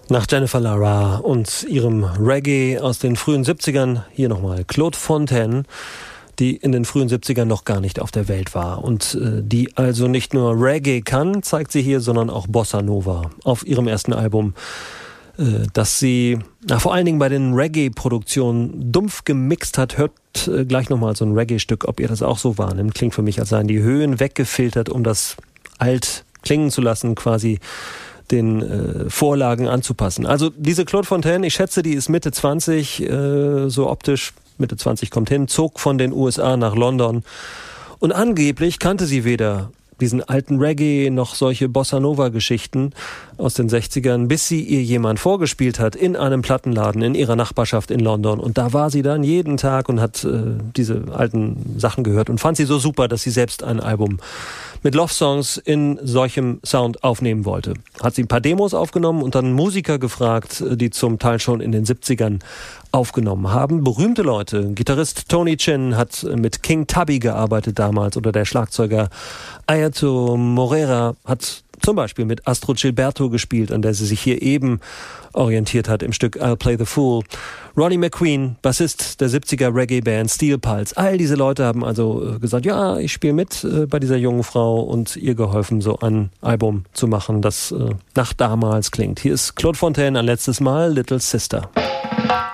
Nach Jennifer Lara und ihrem Reggae aus den frühen 70ern, hier nochmal Claude Fontaine, die in den frühen 70ern noch gar nicht auf der Welt war und die also nicht nur Reggae kann, zeigt sie hier, sondern auch Bossa Nova auf ihrem ersten Album, das sie vor allen Dingen bei den Reggae-Produktionen dumpf gemixt hat. Hört gleich nochmal so ein Reggae-Stück, ob ihr das auch so wahrnimmt. Klingt für mich, als seien die Höhen weggefiltert, um das alt klingen zu lassen, quasi den Vorlagen anzupassen. Also diese Claude Fontaine, ich schätze, die ist Mitte 20, so optisch, Mitte 20 kommt hin, zog von den USA nach London und angeblich kannte sie weder diesen alten Reggae noch solche Bossa Nova Geschichten aus den 60ern, bis sie ihr jemand vorgespielt hat in einem Plattenladen in ihrer Nachbarschaft in London. Und da war sie dann jeden Tag und hat diese alten Sachen gehört und fand sie so super, dass sie selbst ein Album mit Love-Songs in solchem Sound aufnehmen wollte. Hat sie ein paar Demos aufgenommen und dann Musiker gefragt, die zum Teil schon in den 70ern aufgenommen haben. Berühmte Leute. Gitarrist Tony Chin hat mit King Tubby gearbeitet damals oder der Schlagzeuger Ayato Morera hat zum Beispiel mit Astrud Gilberto gespielt, an der sie sich hier eben orientiert hat im Stück I'll Play the Fool. Ronnie McQueen, Bassist der 70er Reggae-Band Steel Pulse. All diese Leute haben also gesagt, ja, ich spiele mit bei dieser jungen Frau und ihr geholfen, so ein Album zu machen, das nach damals klingt. Hier ist Claude Fontaine ein letztes Mal, Little Sister.